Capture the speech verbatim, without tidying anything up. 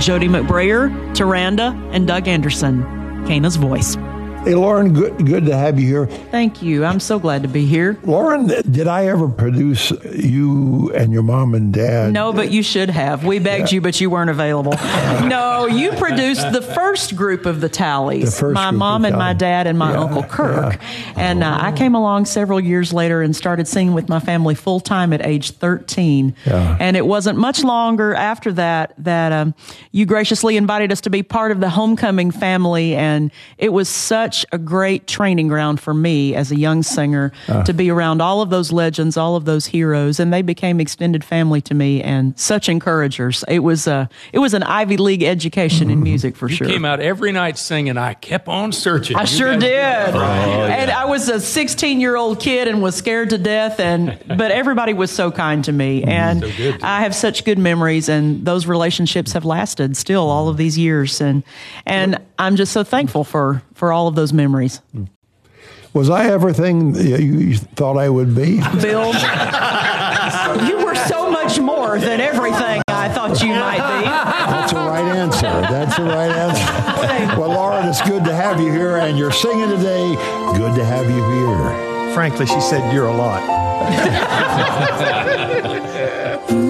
Jody McBrayer, Taranda, and Doug Anderson, Cana's voice. Hey, Lauren, good, good to have you here. Thank you. I'm so glad to be here. Lauren, did I ever produce you and your mom and dad? No, but you should have. We begged yeah. you, but you weren't available. No, you produced the first group of the Tallies. The first my group mom of and my dad and my yeah, Uncle Kirk. Yeah. And uh, I came along several years later and started singing with my family full-time at age thirteen. Yeah. And it wasn't much longer after that that um, you graciously invited us to be part of the Homecoming family. And it was such a great training ground for me as a young singer uh. to be around all of those legends, all of those heroes, and they became extended family to me and such encouragers. It was a, it was an Ivy League education in music for you sure. You came out every night singing, I kept on searching. I you sure did. did. Oh, and yeah. I was a sixteen-year-old kid and was scared to death, and but everybody was so kind to me. And so good, I have such good memories, and those relationships have lasted still all of these years. And and I'm just so thankful for, for all of those memories. Was I everything you thought I would be? Bill, you were so much more than everything I thought you might be. That's the right answer. That's the right answer. Well, Lauren, it's good to have you here, and you're singing today. Good to have you here. Frankly, she said you're a lot.